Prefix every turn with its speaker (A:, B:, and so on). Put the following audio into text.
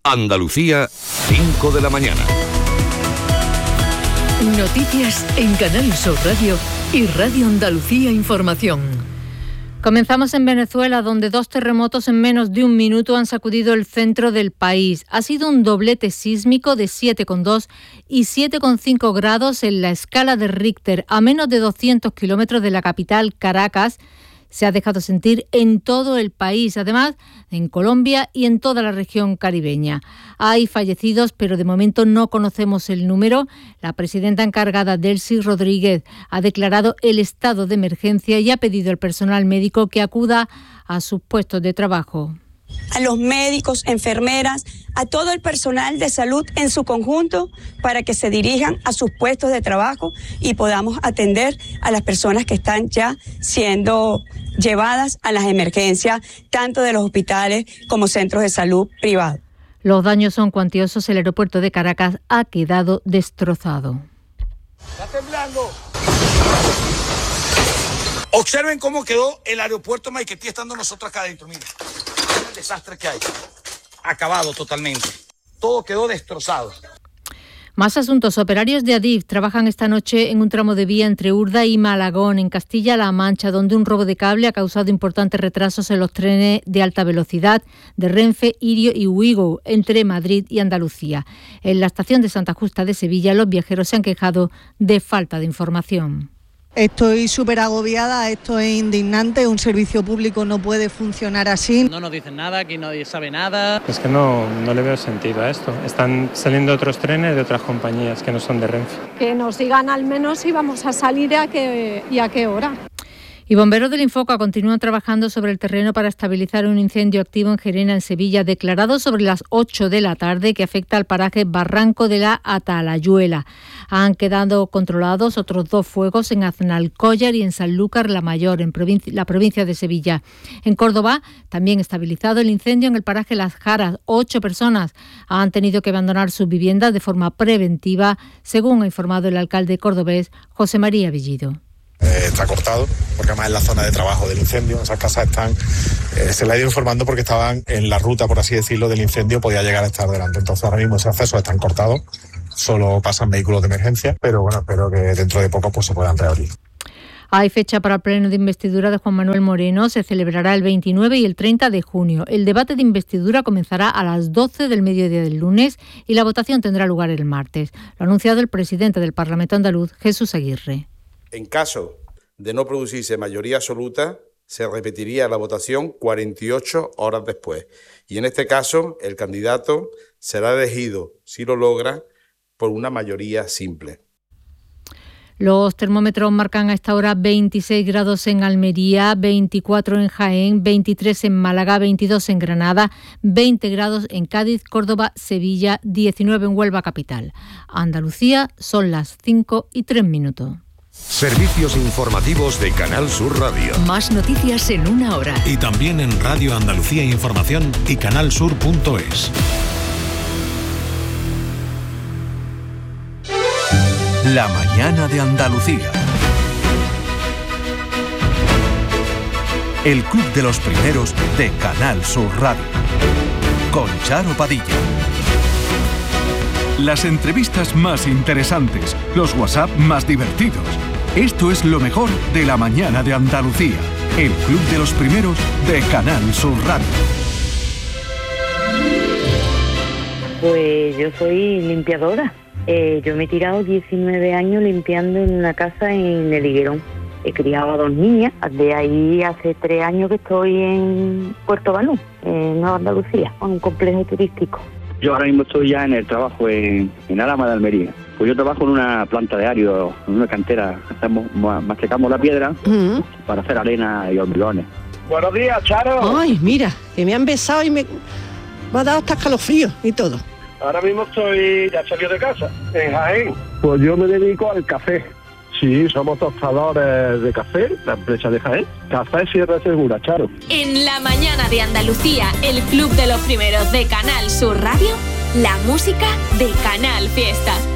A: Andalucía, 5 de la mañana.
B: Noticias en Canal Sur Radio y Radio Andalucía Información.
C: Comenzamos en Venezuela, donde 2 terremotos en menos de un minuto han sacudido el centro del país. Ha sido un doblete sísmico de 7,2 y 7,5 grados en la escala de Richter, a menos de 200 kilómetros de la capital, Caracas. Se ha dejado sentir en todo el país, además en Colombia y en toda la región caribeña. Hay fallecidos, pero de momento no conocemos el número. La presidenta encargada, Delcy Rodríguez, ha declarado el estado de emergencia y ha pedido al personal médico que acuda a sus puestos de trabajo.
D: A los médicos, enfermeras, a todo el personal de salud en su conjunto para que se dirijan a sus puestos de trabajo y podamos atender a las personas que están ya siendo llevadas a las emergencias, tanto de los hospitales como centros de salud privados.
C: Los daños son cuantiosos. El aeropuerto de Caracas ha quedado destrozado.
E: Está temblando. Observen cómo quedó el aeropuerto Maiquetía estando nosotros acá adentro. Mira, el desastre que hay. Acabado totalmente. Todo quedó destrozado.
C: Más asuntos. Operarios de Adif trabajan esta noche en un tramo de vía entre Urda y Malagón, en Castilla-La Mancha, donde un robo de cable ha causado importantes retrasos en los trenes de alta velocidad de Renfe, Irio y Ouigo, entre Madrid y Andalucía. En la estación de Santa Justa de Sevilla, los viajeros se han quejado de falta de información.
F: Estoy súper agobiada, esto es indignante, un servicio público no puede funcionar así.
G: No nos dicen nada, aquí nadie sabe nada.
H: Es que no le veo sentido a esto. Están saliendo otros trenes de otras compañías que no son de Renfe.
I: Que nos digan al menos si vamos a salir y a qué hora.
C: Y bomberos del Infoca continúan trabajando sobre el terreno para estabilizar un incendio activo en Gerena, en Sevilla, declarado sobre las 8 de la tarde, que afecta al paraje Barranco de la Atalayuela. Han quedado controlados otros 2 fuegos en Aznalcóllar y en Sanlúcar la Mayor, en la provincia de Sevilla. En Córdoba, también estabilizado el incendio en el paraje Las Jaras. 8 personas han tenido que abandonar sus viviendas de forma preventiva, según ha informado el alcalde cordobés José María Bellido.
J: Está cortado, porque además es la zona de trabajo del incendio. Esas casas están, se le ha ido informando porque estaban en la ruta, por así decirlo, del incendio, podía llegar a estar delante. Entonces ahora mismo esos accesos están cortados, solo pasan vehículos de emergencia, pero bueno, espero que dentro de poco pues se puedan reabrir.
C: Hay fecha para el pleno de investidura de Juan Manuel Moreno. Se celebrará el 29 y el 30 de junio. El debate de investidura comenzará a las 12 del mediodía del lunes y la votación tendrá lugar el martes. Lo ha anunciado el presidente del Parlamento andaluz, Jesús Aguirre.
K: En caso de no producirse mayoría absoluta, se repetiría la votación 48 horas después. Y en este caso, el candidato será elegido, si lo logra, por una mayoría simple.
C: Los termómetros marcan a esta hora 26 grados en Almería, 24 en Jaén, 23 en Málaga, 22 en Granada, 20 grados en Cádiz, Córdoba, Sevilla, 19 en Huelva capital. Andalucía, son las 5:03.
A: Servicios informativos de Canal Sur Radio.
B: Más noticias en una hora.
L: Y también en Radio Andalucía Información y canalsur.es.
M: La mañana de Andalucía. El club de los primeros de Canal Sur Radio. Con Charo Padilla. Las entrevistas más interesantes, los WhatsApp más divertidos. Esto es lo mejor de la mañana de Andalucía. El club de los primeros de Canal Sur Radio.
N: Pues yo soy limpiadora. Yo me he tirado 19 años limpiando en una casa en el Higuerón. He criado a 2 niñas. De ahí hace 3 años que estoy en Puerto Banú, en Nueva Andalucía, en un complejo turístico.
O: Yo ahora mismo estoy ya en el trabajo en Alhama de Almería. Pues yo trabajo en una planta de árido, en una cantera. Machacamos la piedra para hacer arena y hormigones.
P: Buenos días, Charo.
Q: Ay, mira, que me han besado y me ha dado hasta escalofrío y todo.
P: Ahora mismo ya salí de casa, en Jaén.
R: Pues yo me dedico al café. Sí, somos tostadores de café, la empresa de Jaén. Café Sierra Segura, Charo.
S: En la mañana de Andalucía, el club de los primeros de Canal Sur Radio, la música de Canal Fiesta.